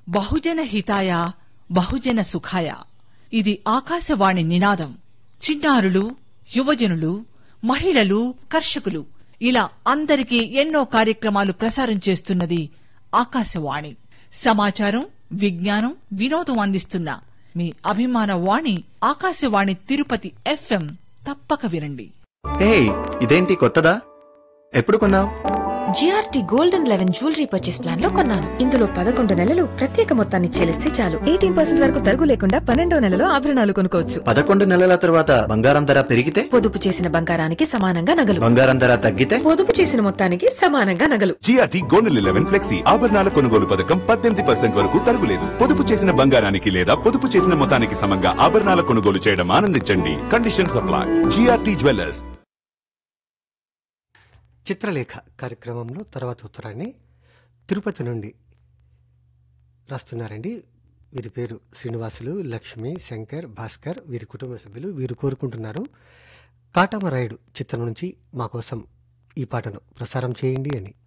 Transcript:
బహుజన హితాయ బహుజన సుఖాయ. ఇది ఆకాశవాణి నినాదం. చిన్నారులు, యువజనులు, మహిళలు, కర్షకులు ఇలా అందరికీ ఎన్నో కార్యక్రమాలు ప్రసారం చేస్తున్నది ఆకాశవాణి. సమాచారం, విజ్ఞానం, వినోదం అందిస్తున్న మీ అభిమాన వాణి ఆకాశవాణి తిరుపతి FM. తప్పక వినండి. ఇదేంటి కొత్తదా? ఎప్పుడు కొన్నావు? GRT golden 11 jewellery purchase plan లో కొన్నాను. ఇందులో 11 నెలలు ప్రత్యేక మొత్తాన్ని చెల్లిస్తే చాలు 18% వరకు తరుగు లేకుండా 12వ నెలలో ఆభరణాలు కొనుక్కోవచ్చు. 11 నెలల తర్వాత బంగారం ధర పెరిగితే? పొదుపు చేసిన బంగారానికి సమానంగా నగలు. బంగారం ధర తగ్గితే? పొదుపు చేసిన మొత్తానికి సమానంగా నగలు. జిఆర్టీ గోల్డెన్ 11 ఫ్లెక్సీ ఆభరణాల కొనుగోలు పథకం 18% వరకు తరుగులేదు. పొదుపు చేసిన బంగారానికి లేదా పొదుపు చేసిన మొత్తానికి సమంగా ఆభరణాల కొనుగోలు చేయడం ఆనందించండి. Condition supply. GRT jewellers. Chitralekha కార్యక్రమంలో తర్వాత ఉత్తరాన్ని తిరుపతి నుండి రాస్తున్నారండి. వీరి పేరు శ్రీనివాసులు, లక్ష్మి, శంకర్, భాస్కర్. వీరి కుటుంబ సభ్యులు. వీరు కోరుకుంటున్నారు కాటమరాయుడు చిత్రం నుంచి మా కోసం ఈ పాటను ప్రసారం చేయండి అని.